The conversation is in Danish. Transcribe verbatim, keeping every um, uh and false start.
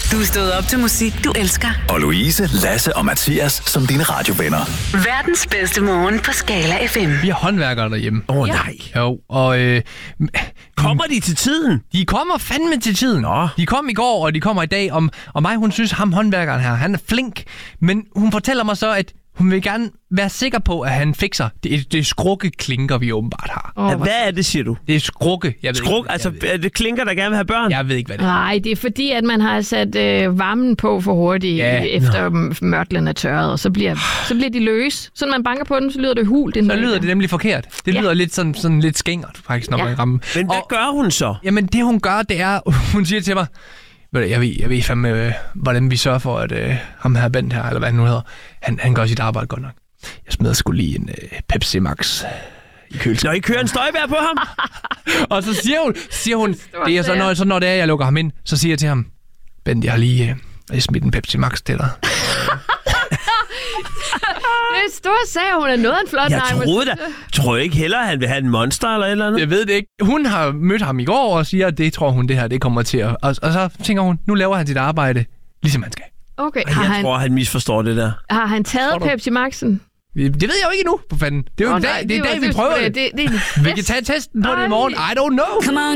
Du er stået op til musik, du elsker. Og Louise, Lasse og Mathias som dine radiovenner. Verdens bedste morgen på Skala F M. Vi har håndværkere derhjemme. Åh oh, nej. Jo, og... Øh, kommer de til tiden? De kommer fandme til tiden. Nå. De kom i går, og de kommer i dag. Om, og mig, hun synes, ham håndværkeren her, han er flink. Men hun fortæller mig så, at hun vil gerne være sikker på, at han fikser. Det er, det er skrukkeklinker, vi åbenbart har. Oh, ja, hvad er det, siger du? Det er skrukke. Jeg ved Skruk? ikke, altså, jeg er det klinker, der gerne vil have børn? Jeg ved ikke, hvad det er. Nej, det er fordi, at man har sat øh, varmen på for hurtigt, ja. efter no. mørtlen er tørret, og så bliver, så bliver de løs. Så når man banker på den, så lyder det hult. Så lyder det nemlig forkert. Det lyder ja. lidt sådan, sådan lidt skængert, faktisk, når ja. man rammer. Men hvad og, gør hun så? Jamen, det hun gør, det er, hun siger til mig, jeg ved, jeg ved fandme, øh, hvordan vi sørger for, at øh, ham her Bent her, eller hvad han nu hedder, han, han gør sit arbejde godt nok. Jeg smider sgu lige en øh, Pepsi Max i køleskabet. Når I kører en støjbær på ham? Og så siger hun, siger hun det er så når, så når det er, jeg lukker ham ind, så siger jeg til ham, Bent, jeg har lige øh, smidt en Pepsi Max til dig. Det er stor sag, hun er noget af en flot Jeg nej, troede da. Tror jeg ikke hellere, at han vil have en monster eller et eller andet? Jeg ved det ikke. Hun har mødt ham i går og siger, at det tror hun, det her det kommer til at... Og, og så tænker hun, nu laver han sit arbejde, ligesom han skal. Okay. Jeg har han, han, tror, han misforstår det der. Har han taget Pepsi Max'en? Det ved jeg jo ikke endnu, for fanden. Det er jo oh, en dag, nej, det er dag, vi prøver det. det, det, det vi kan tage testen på det i morgen. I don't know. Come on,